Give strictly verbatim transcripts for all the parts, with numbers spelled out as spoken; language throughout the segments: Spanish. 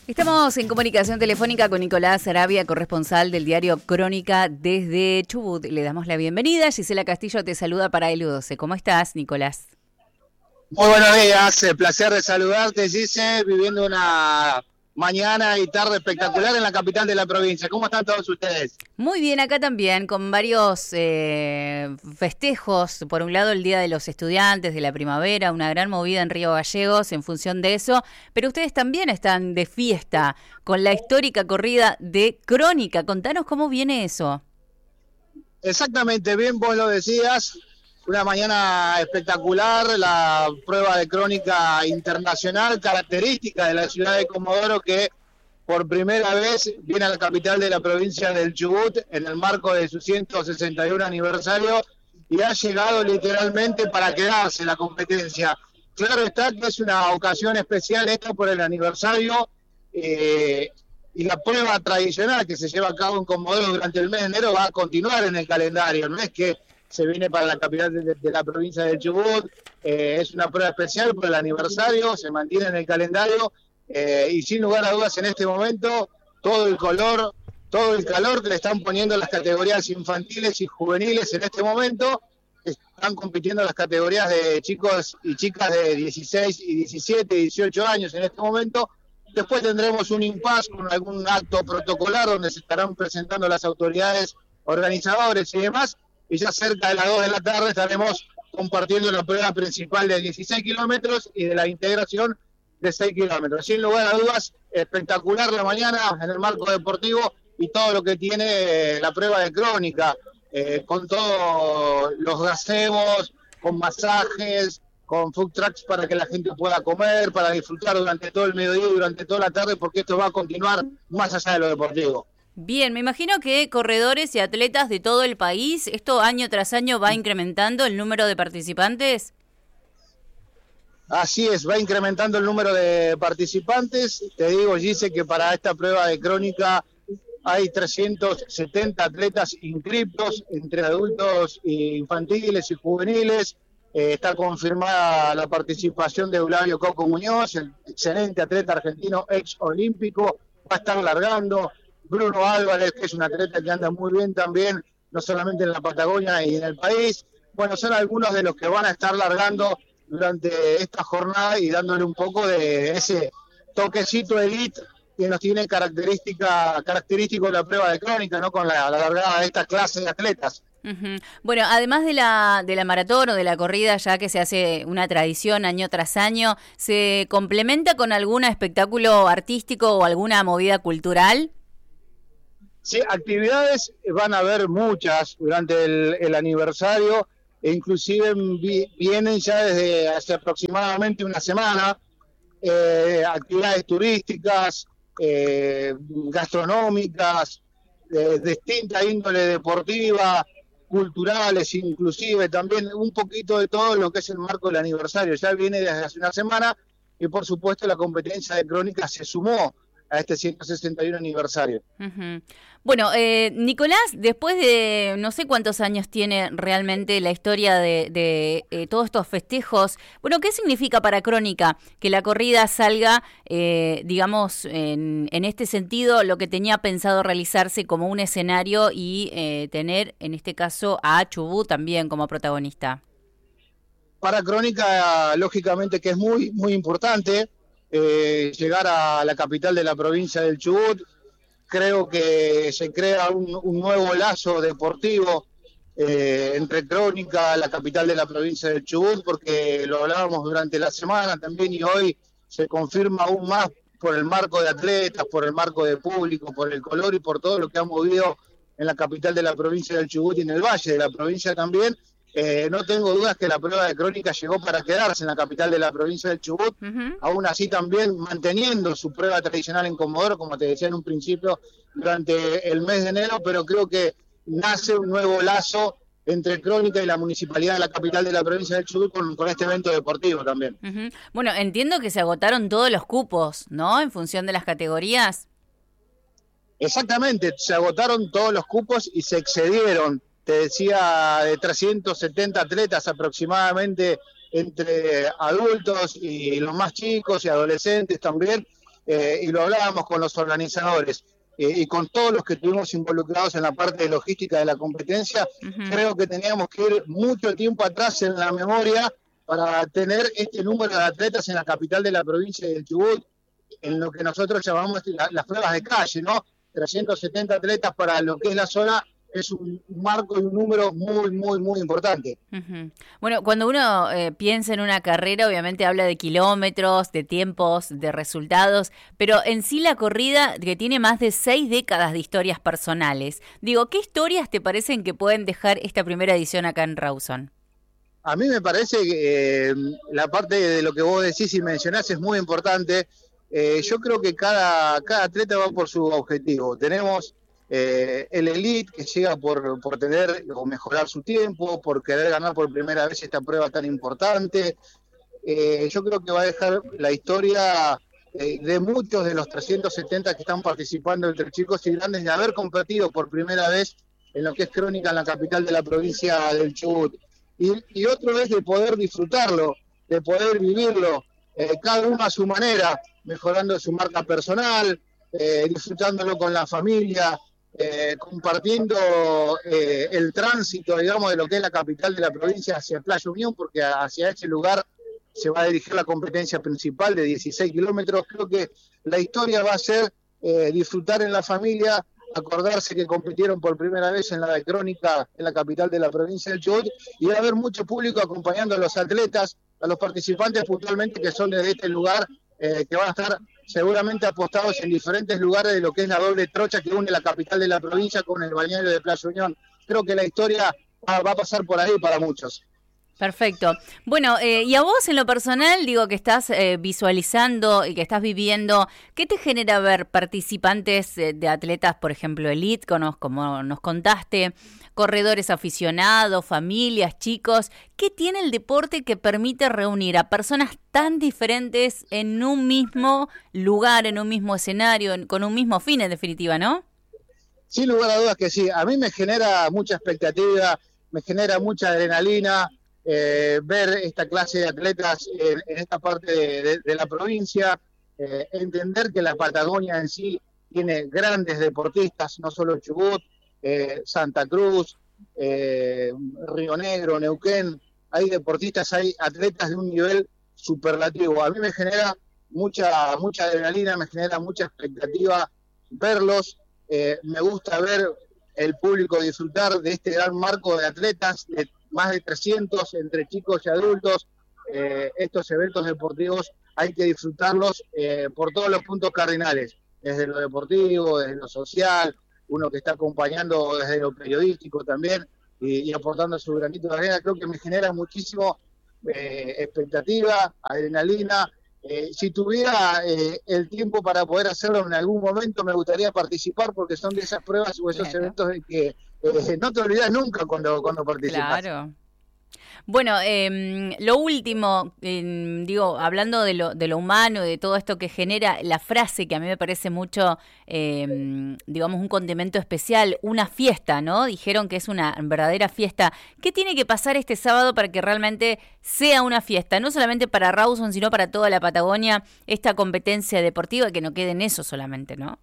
Estamos en comunicación telefónica con Nicolás Sarabia, corresponsal del diario Crónica desde Chubut. Le damos la bienvenida. Gisela Castillo te saluda para L U doce. ¿Cómo estás, Nicolás? Muy buenos días, el placer de saludarte, Gise, viviendo una mañana y tarde espectacular en la capital de la provincia. ¿Cómo están todos ustedes? Muy bien, acá también, con varios eh, festejos. Por un lado, el Día de los Estudiantes, de la primavera, una gran movida en Río Gallegos en función de eso. Pero ustedes también están de fiesta con la histórica corrida de Crónica. Contanos cómo viene eso. Exactamente, bien vos lo decías. Una mañana espectacular, la prueba de Crónica internacional, característica de la ciudad de Comodoro, que por primera vez viene a la capital de la provincia del Chubut en el marco de su ciento sesenta y uno aniversario y ha llegado literalmente para quedarse la competencia. Claro está que es una ocasión especial esto por el aniversario eh, y la prueba tradicional que se lleva a cabo en Comodoro durante el mes de enero va a continuar en el calendario, no es que se viene para la capital de, de la provincia del Chubut, eh, es una prueba especial por el aniversario, se mantiene en el calendario eh, y sin lugar a dudas en este momento todo el color, todo el calor que le están poniendo las categorías infantiles y juveniles en este momento, están compitiendo las categorías de chicos y chicas de dieciséis y diecisiete, dieciocho años en este momento. Después tendremos un impasse con algún acto protocolar donde se estarán presentando las autoridades organizadores y demás. Y ya cerca de las dos de la tarde estaremos compartiendo la prueba principal de dieciséis kilómetros y de la integración de seis kilómetros. Sin lugar a dudas, espectacular la mañana en el marco deportivo y todo lo que tiene la prueba de Crónica, eh, con todos los gazebos, con masajes, con food trucks para que la gente pueda comer, para disfrutar durante todo el mediodía y durante toda la tarde, porque esto va a continuar más allá de lo deportivo. Bien, me imagino que corredores y atletas de todo el país, ¿esto año tras año va incrementando el número de participantes? Así es, va incrementando el número de participantes. Te digo, Gise, que para esta prueba de Crónica hay trescientos setenta atletas inscriptos entre adultos infantiles y juveniles. Eh, está confirmada la participación de Eulalio Coco Muñoz, el excelente atleta argentino ex olímpico, va a estar largando. Bruno Álvarez, que es un atleta que anda muy bien también, no solamente en la Patagonia y en el país. Bueno, son algunos de los que van a estar largando durante esta jornada y dándole un poco de ese toquecito elite que nos tiene característica, característico de la prueba de Crónica, ¿no? Con la, la largada de esta clase de atletas. Uh-huh. Bueno, además de la de la maratón o de la corrida, ya que se hace una tradición año tras año, ¿se complementa con algún espectáculo artístico o alguna movida cultural? Sí, actividades van a haber muchas durante el, el aniversario, e inclusive vi, vienen ya desde hace aproximadamente una semana, eh, actividades turísticas, eh, gastronómicas, de, de distinta índole deportiva, culturales inclusive, también un poquito de todo lo que es el marco del aniversario. Ya viene desde hace una semana y por supuesto la competencia de Crónica se sumó a este ciento sesenta y uno aniversario. Uh-huh. Bueno, eh, Nicolás, después de no sé cuántos años tiene realmente la historia de, de eh, todos estos festejos, bueno, ¿qué significa para Crónica que la corrida salga, eh, digamos, en, en este sentido, lo que tenía pensado realizarse como un escenario y eh, tener, en este caso, a Chubut también como protagonista? Para Crónica, lógicamente que es muy, muy importante, Eh, llegar a la capital de la provincia del Chubut. Creo que se crea un, un nuevo lazo deportivo eh, entre Crónica, la capital de la provincia del Chubut, porque lo hablábamos durante la semana también y hoy se confirma aún más por el marco de atletas, por el marco de público, por el color y por todo lo que ha movido en la capital de la provincia del Chubut y en el valle de la provincia también. Eh, no tengo dudas que la prueba de Crónica llegó para quedarse en la capital de la provincia del Chubut, uh-huh. Aún así también manteniendo su prueba tradicional en Comodoro, como te decía en un principio, durante el mes de enero, pero creo que nace un nuevo lazo entre Crónica y la municipalidad de la capital de la provincia del Chubut con, con este evento deportivo también. Uh-huh. Bueno, entiendo que se agotaron todos los cupos, ¿no? En función de las categorías. Exactamente, se agotaron todos los cupos y se excedieron. Te decía, de trescientos setenta atletas aproximadamente entre adultos y los más chicos y adolescentes también. eh, y lo hablábamos con los organizadores eh, y con todos los que estuvimos involucrados en la parte de logística de la competencia, uh-huh. creo que teníamos que ir mucho tiempo atrás en la memoria para tener este número de atletas en la capital de la provincia del Chubut, en lo que nosotros llamamos la, las pruebas de calle, ¿no? trescientos setenta atletas para lo que es la zona, es un marco y un número muy, muy, muy importante. Uh-huh. Bueno, cuando uno eh, piensa en una carrera, obviamente habla de kilómetros, de tiempos, de resultados, pero en sí la corrida, que tiene más de seis décadas de historias personales, digo, ¿qué historias te parecen que pueden dejar esta primera edición acá en Rawson? A mí me parece que eh, la parte de lo que vos decís y mencionás es muy importante. Eh, yo creo que cada, cada atleta va por su objetivo. Tenemos eh, el elite que llega por, por tener o mejorar su tiempo, por querer ganar por primera vez esta prueba tan importante. Eh, yo creo que va a dejar la historia eh, de muchos de los trescientos setenta que están participando entre chicos y grandes de haber competido por primera vez en lo que es crónica en la capital de la provincia del Chubut. Y, y otro es de poder disfrutarlo, de poder vivirlo, eh, cada uno a su manera, mejorando su marca personal, eh, disfrutándolo con la familia, eh, compartiendo eh, el tránsito, digamos, de lo que es la capital de la provincia hacia Playa Unión, porque hacia ese lugar se va a dirigir la competencia principal de dieciséis kilómetros. Creo que la historia va a ser eh, disfrutar en la familia, acordarse que compitieron por primera vez en la de crónica en la capital de la provincia del Chubut, y va a haber mucho público acompañando a los atletas, a los participantes puntualmente que son de este lugar, eh, que van a estar seguramente apostados en diferentes lugares de lo que es la doble trocha que une la capital de la provincia con el balneario de Playa Unión. Creo que la historia va, va a pasar por ahí para muchos. Perfecto. Bueno, eh, y a vos en lo personal, digo que estás eh, visualizando y que estás viviendo, ¿qué te genera ver participantes eh, de atletas, por ejemplo, elite, como, como nos contaste, corredores aficionados, familias, chicos? ¿Qué tiene el deporte que permite reunir a personas tan diferentes en un mismo lugar, en un mismo escenario, en, con un mismo fin, en definitiva, ¿no? Sin lugar a dudas que sí. A mí me genera mucha expectativa, me genera mucha adrenalina, Eh, ver esta clase de atletas en, en esta parte de, de, de la provincia, eh, entender que la Patagonia en sí tiene grandes deportistas, no solo Chubut, eh, Santa Cruz, eh, Río Negro, Neuquén, hay deportistas, hay atletas de un nivel superlativo. A mí me genera mucha, mucha adrenalina, me genera mucha expectativa verlos, eh, me gusta ver el público disfrutar de este gran marco de atletas, de más de trescientos entre chicos y adultos. Eh, estos eventos deportivos hay que disfrutarlos eh, por todos los puntos cardinales, desde lo deportivo, desde lo social, uno que está acompañando desde lo periodístico también y, y aportando su granito de arena. Creo que me genera muchísimo eh, expectativa, adrenalina. Eh, si tuviera eh, el tiempo para poder hacerlo en algún momento, me gustaría participar, porque son de esas pruebas o esos claro. eventos de que eh, no te olvidas nunca cuando, cuando participas. Claro. Bueno, eh, lo último, eh, digo, hablando de lo, de lo humano, de todo esto que genera, la frase que a mí me parece mucho, eh, digamos, un condimento especial, una fiesta, ¿no? Dijeron que es una verdadera fiesta. ¿Qué tiene que pasar este sábado para que realmente sea una fiesta? No solamente para Rawson, sino para toda la Patagonia, esta competencia deportiva, que no quede en eso solamente, ¿no?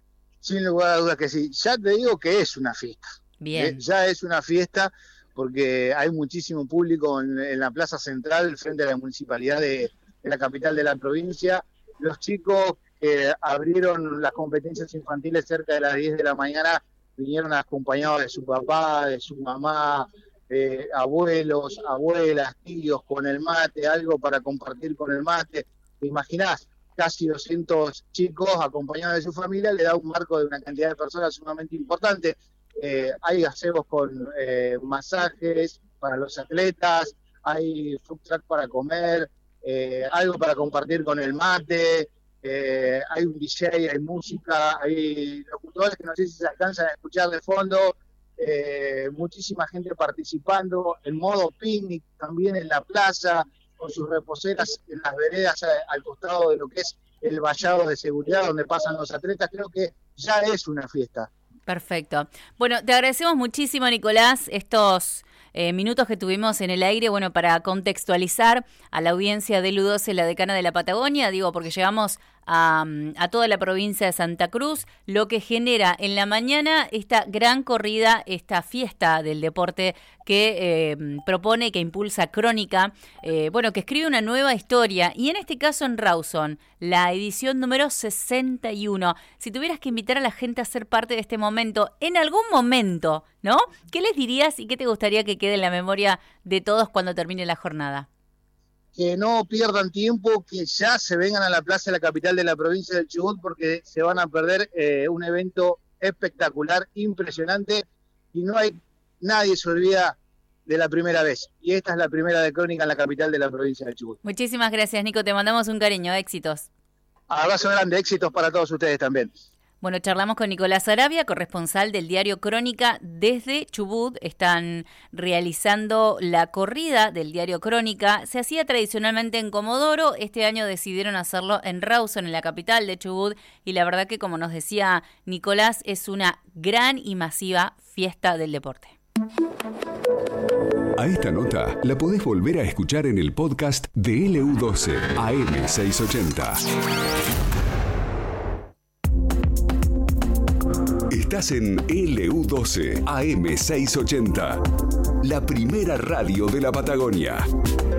Sin lugar a dudas que sí. Ya te digo que es una fiesta. Bien. Eh, ya es una fiesta, porque hay muchísimo público en, en la plaza central frente a la municipalidad de, de la capital de la provincia. Los chicos que abrieron las competencias infantiles cerca de las diez de la mañana vinieron acompañados de su papá, de su mamá, eh, abuelos, abuelas, tíos, con el mate, algo para compartir con el mate. ¿Te imaginás? Casi doscientos chicos acompañados de su familia, le da un marco de una cantidad de personas sumamente importante. Eh, hay gazebos con eh, masajes para los atletas, hay food truck para comer, eh, algo para compartir con el mate, eh, hay un D J, hay música, hay locutores que no sé si se alcanzan a escuchar de fondo, eh, muchísima gente participando, en modo picnic también en la plaza, con sus reposeras en las veredas al costado de lo que es el vallado de seguridad donde pasan los atletas. Creo que ya es una fiesta. Perfecto. Bueno, te agradecemos muchísimo, Nicolás, estos eh, minutos que tuvimos en el aire, bueno, para contextualizar a la audiencia del U doce, la decana de la Patagonia, digo, porque llegamos a, a toda la provincia de Santa Cruz, lo que genera en la mañana esta gran corrida, esta fiesta del deporte que eh, propone, que impulsa Crónica, eh, bueno, que escribe una nueva historia, y en este caso en Rawson, la edición número sesenta y uno. Si tuvieras que invitar a la gente a ser parte de este momento, en algún momento, ¿no? ¿Qué les dirías y qué te gustaría que quede en la memoria de todos cuando termine la jornada? Que no pierdan tiempo, que ya se vengan a la plaza de la capital de la provincia del Chubut, porque se van a perder eh, un evento espectacular, impresionante, y no hay nadie se olvida de la primera vez. Y esta es la primera de Crónica en la capital de la provincia del Chubut. Muchísimas gracias, Nico. Te mandamos un cariño. Éxitos. Abrazo grande, éxitos para todos ustedes también. Bueno, charlamos con Nicolás Arabia, corresponsal del diario Crónica desde Chubut. Están realizando la corrida del diario Crónica. Se hacía tradicionalmente en Comodoro. Este año decidieron hacerlo en Rawson, en la capital de Chubut. Y la verdad que, como nos decía Nicolás, es una gran y masiva fiesta del deporte. A esta nota la podés volver a escuchar en el podcast de L U doce A M seiscientos ochenta. Estás en L U doce A M seiscientos ochenta, la primera radio de la Patagonia.